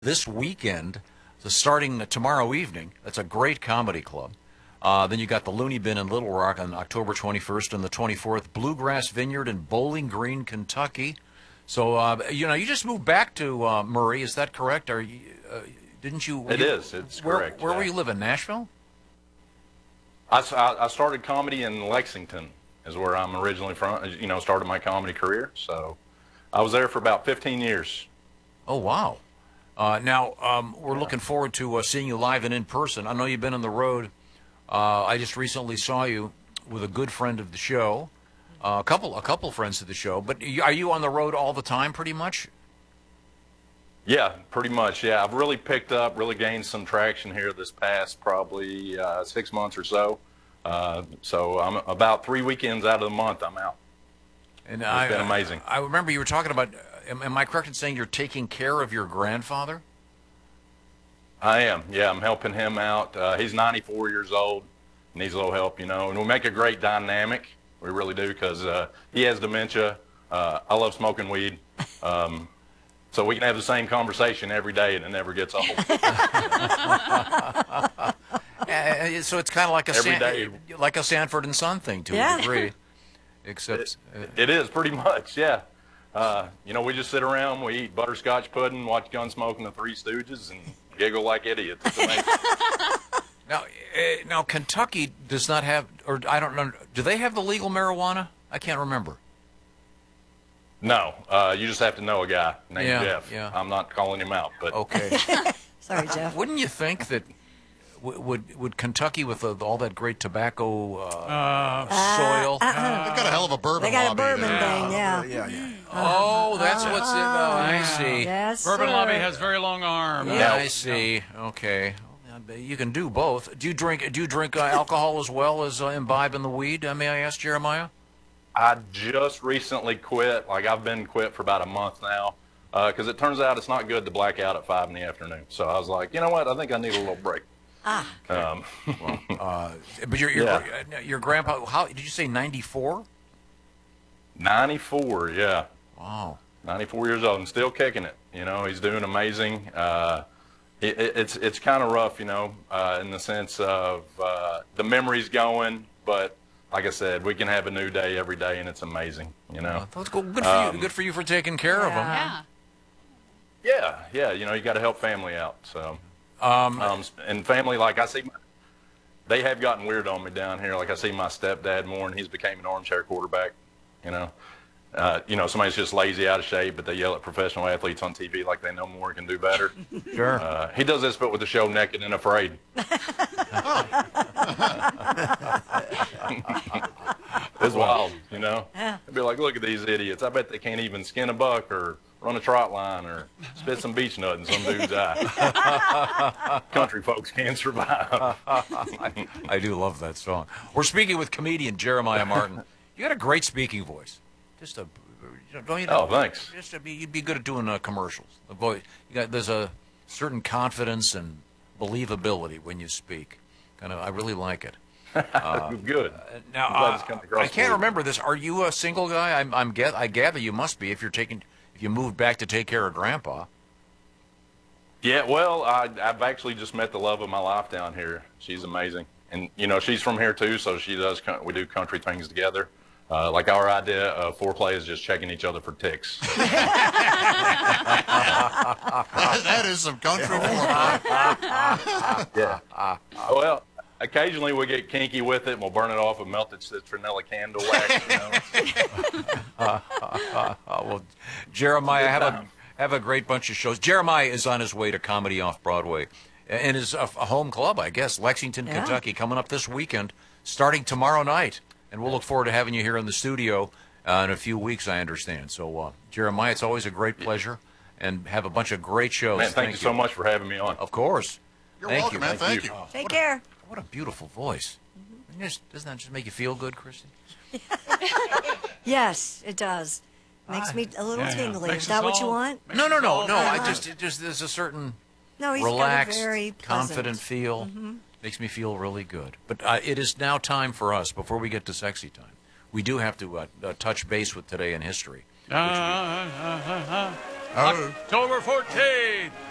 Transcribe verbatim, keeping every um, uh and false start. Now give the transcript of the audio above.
this weekend, so starting tomorrow evening. That's a great comedy club. Uh, then you got the Looney Bin in Little Rock on October twenty-first and the twenty-fourth. Bluegrass Vineyard in Bowling Green, Kentucky. So, uh, you know, you just moved back to uh, Murray. Is that correct? Are you, uh, didn't you? It you, is. It's where, correct. Where yeah. were you living? Nashville? I, I started comedy in Lexington, is where I'm originally from. You know, started my comedy career. So I was there for about fifteen years. Oh, wow. Uh, now, um, we're looking forward to uh, seeing you live and in person. I know you've been on the road. Uh, I just recently saw you with a good friend of the show, uh, a couple a couple friends of the show. But are you on the road all the time pretty much? Yeah, pretty much, yeah. I've really picked up, really gained some traction here this past probably uh, six months or so. Uh, so I'm about three weekends out of the month I'm out. And it's I, been amazing. I, I remember you were talking about, am, am I correct in saying you're taking care of your grandfather? I am, yeah. I'm helping him out. Uh, he's ninety-four years old, needs a little help, you know. And we make a great dynamic. We really do, because uh, he has dementia. Uh, I love smoking weed. Um, so we can have the same conversation every day and it never gets old. uh, so it's kind of like a, every San, day. like a Sanford and Son thing to yeah. a degree. Except it, uh, it is pretty much, yeah. Uh, you know, we just sit around, we eat butterscotch pudding, watch Gunsmoke and the Three Stooges, and giggle like idiots. It's amazing. Now, uh, now Kentucky does not have, or I don't know, do they have the legal marijuana? I can't remember. No, uh, you just have to know a guy named Yeah, Jeff. yeah. I'm not calling him out, but Okay. Sorry, Jeff. Wouldn't you think that w- would would Kentucky with uh, all that great tobacco uh, soil? Uh, uh, They've got a hell of a bourbon They got a lobby bourbon there. thing, yeah. Yeah, yeah. Oh, that's what's in. Oh, I see. Yes, Bourbon sir. Lobby has very long arms. Yeah, I see. Okay. You can do both. Do you drink? Do you drink uh, alcohol as well as uh, imbibe in the weed? Uh, may I ask, Jeremiah? I just recently quit. Like, I've been quit for about a month now, because uh, it turns out it's not good to black out at five in the afternoon. So I was like, you know what? I think I need a little break. Ah. Um, Well, uh, but your your, Yeah. your grandpa. How did you say? ninety-four? ninety-four, yeah. Wow. ninety-four years old and still kicking it. You know, he's doing amazing. Uh, it, it, it's it's kind of rough, you know, uh, in the sense of uh, the memories going, but like I said, we can have a new day every day, and it's amazing, you know. That's good. Good for Um, you. Good for you for taking care of him. Yeah. Yeah. Yeah, yeah, you know, you got to help family out. So, Um, um, and family, like I see, my, they have gotten weird on me down here. Like I see my stepdad more, and he's became an armchair quarterback. You know, uh, you know, somebody's just lazy, out of shape, but they yell at professional athletes on T V like they know more and can do better. Sure. Uh, he does this, but with the show Naked and Afraid. It's wild, you know. Yeah. I'd be like, look at these idiots. I bet they can't even skin a buck or run a trot line or spit some beach nut in some dude's eye. Country folks can't survive. I, I do love that song. We're speaking with comedian Jeremiah Martin. You got a great speaking voice. Just a, you know, don't you know? Oh, thanks. Just a, you'd be good at doing uh, commercials. The voice, you got there's a certain confidence and believability when you speak. Kind of, I really like it. Uh, Good. Now, I'm glad uh, it's coming across I can't the- remember this. Are you a single guy? I'm, I'm get, I gather you must be if you're taking, if you moved back to take care of Grandpa. Yeah, well, I, I've actually just met the love of my life down here. She's amazing. And, you know, she's from here, too, so she does, we do country things together. Uh, like our idea of foreplay is just checking each other for ticks. That is some country foreplay. Yeah. Well, occasionally we get kinky with it, and we'll burn it off with melted citronella candle wax, you know. Uh, well, Jeremiah, have a have a great bunch of shows. Jeremiah is on his way to Comedy Off Broadway, and his a, a home club, I guess, Lexington, Yeah. Kentucky, coming up this weekend, starting tomorrow night. And we'll look forward to having you here in the studio uh, in a few weeks, I understand. So, uh, Jeremiah, it's always a great pleasure, and have a bunch of great shows. Man, thank, you so much for having me on. Of course. You're Thank welcome, you. man. Thank Thank you. you. Take what care. A, what a beautiful voice. Doesn't that just make you feel good, Christy? Yes, it does. Makes me a little Yeah, yeah. tingly. Makes Is that us what you all- want? makes No, no, us no, all no. feel I good. just, it just there's a certain No, he's relaxed, got a very pleasant. confident feel. Makes me feel really good. But uh, it is now time for us, before we get to sexy time, we do have to uh, uh, touch base with today in history. Uh, uh, uh, uh, Oh. October fourteenth,